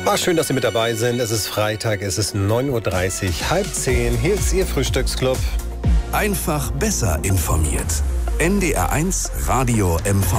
Schön, dass Sie mit dabei sind. Es ist Freitag, es ist 9.30 Uhr, 9:30. Hier ist Ihr Frühstücksclub. Einfach besser informiert. NDR1 Radio MV.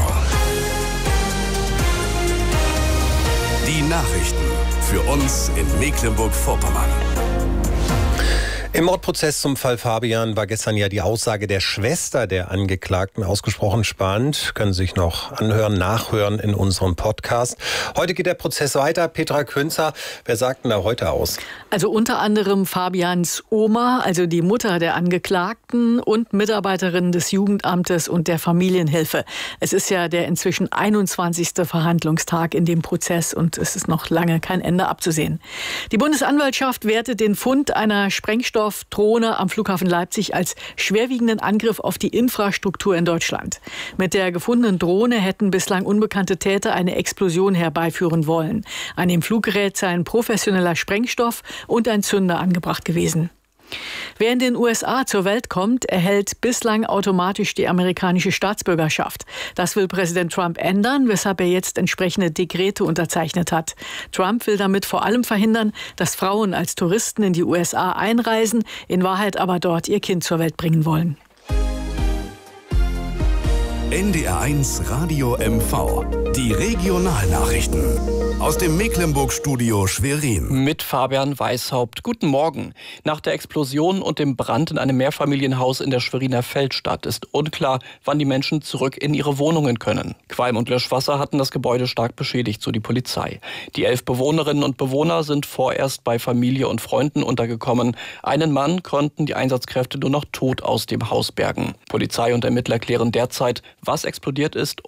Die Nachrichten für uns in Mecklenburg-Vorpommern. Im Mordprozess zum Fall Fabian war gestern ja die Aussage der Schwester der Angeklagten ausgesprochen spannend. Können Sie sich noch anhören, nachhören in unserem Podcast. Heute geht der Prozess weiter. Petra Künzer, wer sagt denn da heute aus? Also unter anderem Fabians Oma, also die Mutter der Angeklagten und Mitarbeiterin des Jugendamtes und der Familienhilfe. Es ist ja der inzwischen 21. Verhandlungstag in dem Prozess und es ist noch lange kein Ende abzusehen. Die Bundesanwaltschaft wertet den Fund einer Sprengstoffdrohne am Flughafen Leipzig als schwerwiegenden Angriff auf die Infrastruktur in Deutschland. Mit der gefundenen Drohne hätten bislang unbekannte Täter eine Explosion herbeiführen wollen. An dem Fluggerät sei ein professioneller Sprengstoff und ein Zünder angebracht gewesen. Wer in den USA zur Welt kommt, erhält bislang automatisch die amerikanische Staatsbürgerschaft. Das will Präsident Trump ändern, weshalb er jetzt entsprechende Dekrete unterzeichnet hat. Trump will damit vor allem verhindern, dass Frauen als Touristen in die USA einreisen, in Wahrheit aber dort ihr Kind zur Welt bringen wollen. NDR1 Radio MV. Die Regionalnachrichten. Aus dem Mecklenburg-Studio Schwerin. Mit Fabian Weishaupt. Guten Morgen. Nach der Explosion und dem Brand in einem Mehrfamilienhaus in der Schweriner Feldstadt ist unklar, wann die Menschen zurück in ihre Wohnungen können. Qualm und Löschwasser hatten das Gebäude stark beschädigt, so die Polizei. Die 11 Bewohnerinnen und Bewohner sind vorerst bei Familie und Freunden untergekommen. Einen Mann konnten die Einsatzkräfte nur noch tot aus dem Haus bergen. Polizei und Ermittler klären derzeit, was explodiert ist